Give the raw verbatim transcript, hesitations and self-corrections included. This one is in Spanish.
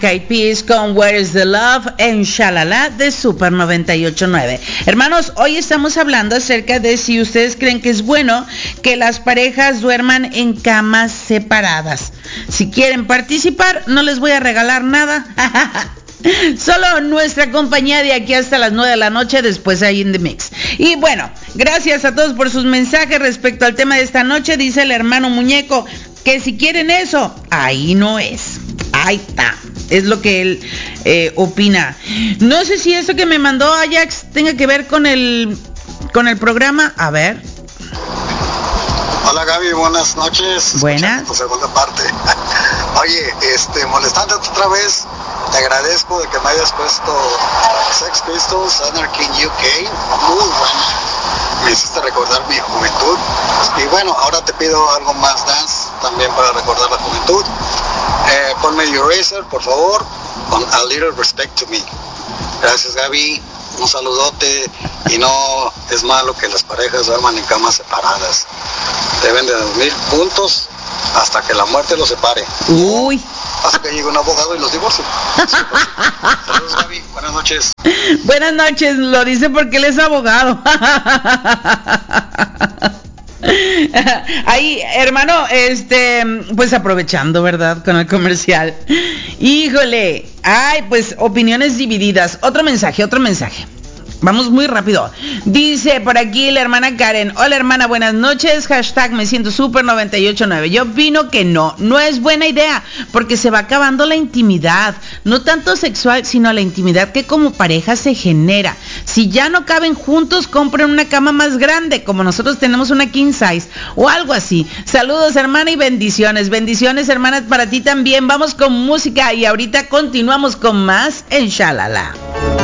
Eyed Peas con Where is the Love en Shalala de Super noventa y ocho punto nueve. Hermanos, hoy estamos hablando acerca de si ustedes creen que es bueno que las parejas duerman en camas separadas. Si quieren participar, no les voy a regalar nada. Solo nuestra compañía de aquí hasta las nueve de la noche, después ahí en The Mix. Y bueno, gracias a todos por sus mensajes respecto al tema de esta noche. Dice el hermano Muñeco que si quieren eso, ahí no es. Ahí está. Es lo que él eh, opina. No sé si eso que me mandó Ajax tenga que ver con el con el programa. A ver. Hola Gaby, buenas noches. Buenas. Tu segunda parte. Oye, este, molestándote otra vez, te agradezco de que me hayas puesto Sex Pistols, Anarchy in U K. Muy buena. Me hiciste recordar mi juventud. Y bueno, ahora te pido algo más dance también para recordar la juventud. Eh, ponme Eraser, por favor, con A Little Respect to Me. Gracias, Gaby. Un saludote. Y no es malo que las parejas duerman en camas separadas. Deben de dormir juntos hasta que la muerte los separe. Uy. Hasta que llegue un abogado y los divorcie. Saludos, Gaby. Buenas noches. Buenas noches. Lo dice porque él es abogado. Ahí, hermano, este, pues aprovechando, ¿verdad? Con el comercial. Híjole, ay, pues opiniones divididas. Otro mensaje, otro mensaje. Vamos muy rápido. Dice por aquí la hermana Karen. Hola hermana, buenas noches. Hashtag me siento super noventa y ocho punto nueve. Yo opino que no, no es buena idea, porque se va acabando la intimidad. No tanto sexual, sino la intimidad que como pareja se genera. Si ya no caben juntos, compren una cama más grande, como nosotros tenemos una king size, o algo así. Saludos hermana y bendiciones. Bendiciones hermanas para ti también. Vamos con música y ahorita continuamos con más en Shalala.